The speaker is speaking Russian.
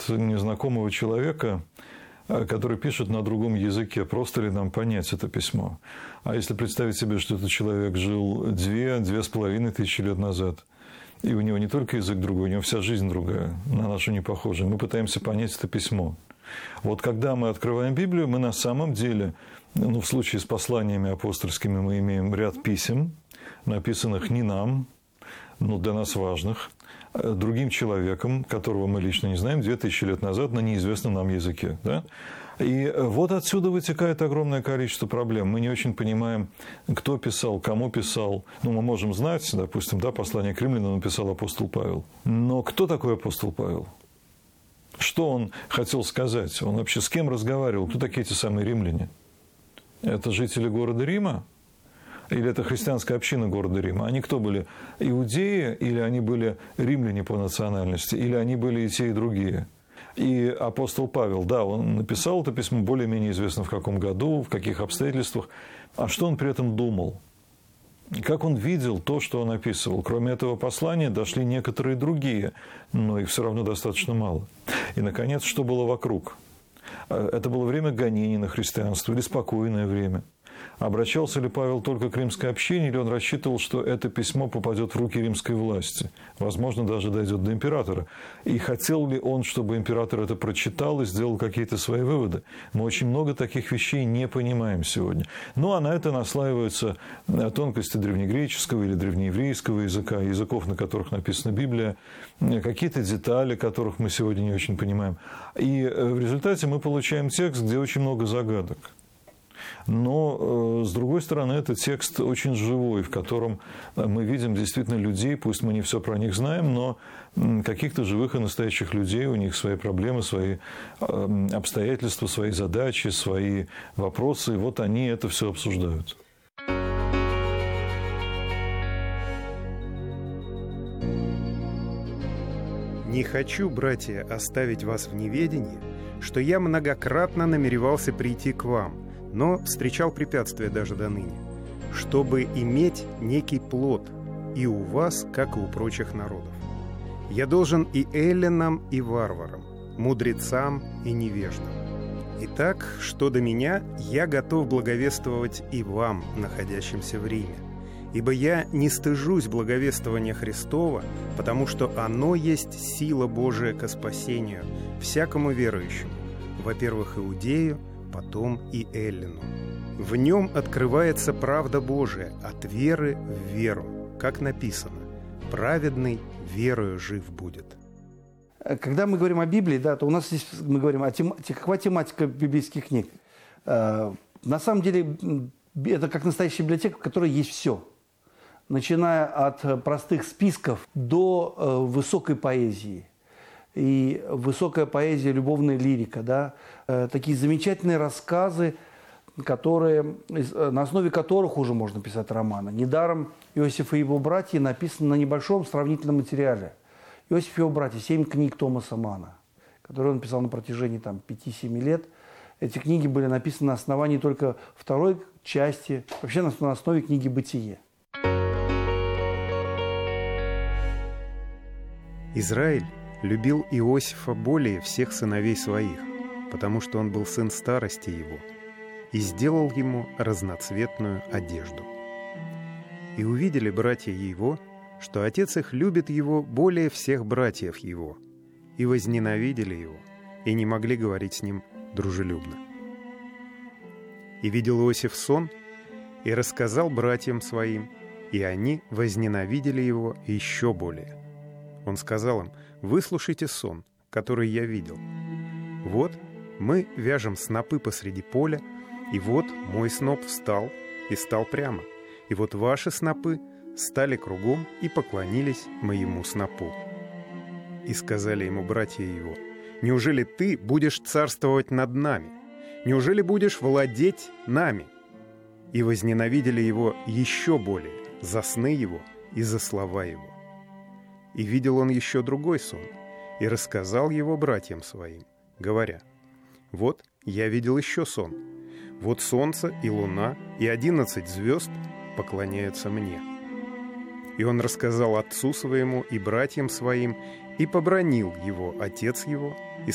незнакомого человека, который пишет на другом языке. Просто ли нам понять это письмо? А если представить себе, что этот человек жил 2-2,5 лет назад, и у него не только язык другой, у него вся жизнь другая, на нашу не похожа, мы пытаемся понять это письмо. Вот когда мы открываем Библию, мы на самом деле, в случае с посланиями апостольскими, мы имеем ряд писем, написанных не нам, но для нас важных, другим человеком, которого мы лично не знаем, 2000 лет назад на неизвестном нам языке. Да? И вот отсюда вытекает огромное количество проблем. Мы не очень понимаем, кто писал, кому писал. Мы можем знать, допустим, послание к римлянам написал апостол Павел. Но кто такой апостол Павел? Что он хотел сказать? Он вообще с кем разговаривал? Кто такие эти самые римляне? Это жители города Рима? Или это христианская община города Рима? Они кто были? Иудеи? Или они были римляне по национальности? Или они были и те, и другие? И апостол Павел, он написал это письмо, более-менее известно в каком году, в каких обстоятельствах. А что он при этом думал? Как он видел то, что он описывал? Кроме этого послания дошли некоторые другие, но их все равно достаточно мало. И, наконец, что было вокруг? Это было время гонений на христианство или спокойное время? Обращался ли Павел только к римской общине, или он рассчитывал, что это письмо попадет в руки римской власти? Возможно, даже дойдет до императора. И хотел ли он, чтобы император это прочитал и сделал какие-то свои выводы? Мы очень много таких вещей не понимаем сегодня. А на это наслаиваются тонкости древнегреческого или древнееврейского языка, языков, на которых написана Библия, какие-то детали, которых мы сегодня не очень понимаем. И в результате мы получаем текст, где очень много загадок. Но, с другой стороны, это текст очень живой, в котором мы видим действительно людей, пусть мы не все про них знаем, но каких-то живых и настоящих людей, у них свои проблемы, свои обстоятельства, свои задачи, свои вопросы, и вот они это все обсуждают. «Не хочу, братья, оставить вас в неведении, что я многократно намеревался прийти к вам, но встречал препятствия даже до ныне, чтобы иметь некий плод и у вас, как и у прочих народов. Я должен и эллинам, и варварам, мудрецам и невеждам. Итак, что до меня, я готов благовествовать и вам, находящимся в Риме, ибо я не стыжусь благовествования Христова, потому что оно есть сила Божия ко спасению всякому верующему, во-первых, иудею, потом и эллину. В нем открывается правда Божия от веры в веру, как написано: праведный верою жив будет». Когда мы говорим о Библии, то у нас здесь мы говорим о какова тематика библейских книг. На самом деле это как настоящая библиотека, в которой есть все. Начиная от простых списков до высокой поэзии. И высокая поэзия, любовная лирика, такие замечательные рассказы, на основе которых уже можно писать романы. Недаром Иосиф и его братья написаны на небольшом сравнительном материале. Иосиф и его братья, 7 книг Томаса Манна, которые он писал на протяжении 5-7 лет. Эти книги были написаны на основании только второй части, вообще на основе книги «Бытие». Израиль любил Иосифа более всех сыновей своих, потому что он был сын старости его, и сделал ему разноцветную одежду. И увидели братья его, что отец их любит его более всех братьев его, и возненавидели его, и не могли говорить с ним дружелюбно. И видел Иосиф сон, и рассказал братьям своим, и они возненавидели его еще более. Он сказал им: «Выслушайте сон, который я видел. Вот мы вяжем снопы посреди поля, и вот мой сноп встал и стал прямо, и вот ваши снопы стали кругом и поклонились моему снопу». И сказали ему братья его: «Неужели ты будешь царствовать над нами? Неужели будешь владеть нами?» И возненавидели его еще более за сны его и за слова его. И видел он еще другой сон, и рассказал его братьям своим, говоря: «Вот я видел еще сон. Вот солнце и луна и 11 звезд поклоняются мне». И он рассказал отцу своему и братьям своим, и побранил его отец его, и